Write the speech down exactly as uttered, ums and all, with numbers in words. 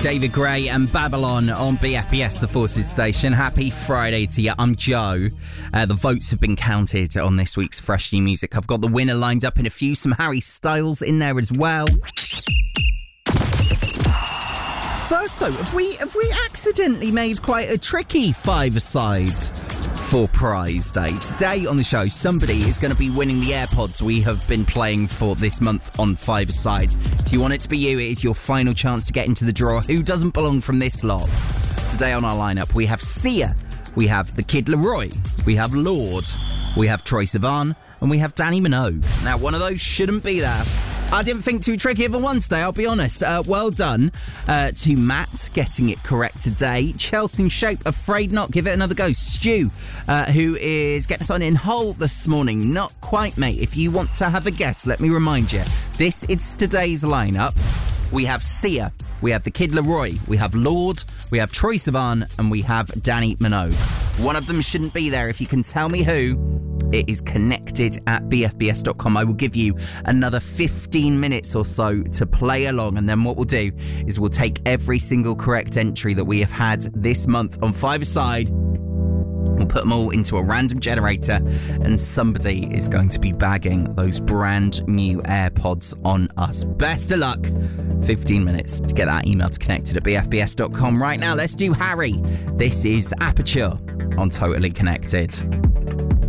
David Gray and Babylon on B F B S, the Forces station. Happy Friday to you. I'm Joe. Uh, the votes have been counted on this week's Fresh New Music. I've got the winner lined up in a few, some Harry Styles in there as well. First though, have we have we accidentally made quite a tricky five-a-side for prize day? Today on the show, somebody is going to be winning the AirPods we have been playing for this month on five-a-side. If you want it to be you, it is your final chance to get into the draw. Who doesn't belong from this lot? Today on our lineup, we have Sia, we have the Kid Laroi, we have Lorde, we have Troye Sivan, and we have Dannii Minogue. Now, one of those shouldn't be there. I didn't think too tricky of a one today, I'll be honest. Uh, well done uh, to Matt, getting it correct today. Chelsea Shape, Afraid Not, give it another go. Stu, uh, who is getting us on in Hull this morning. Not quite, mate. If you want to have a guess, let me remind you. This is today's lineup. We have Sia, we have the Kid Laroi, we have Lorde, we have Troye Sivan, and we have Dannii Minogue. One of them shouldn't be there. If you can tell me who, it is connected at b f b s dot com. I will give you another fifteen minutes or so to play along, and then what we'll do is we'll take every single correct entry that we have had this month on five-a-side. We'll put them all into a random generator, and somebody is going to be bagging those brand new AirPods on us. Best of luck. fifteen minutes to get that email to connected at b f b s dot com. Right now, let's do Harry. This is Aperture on Totally Connected.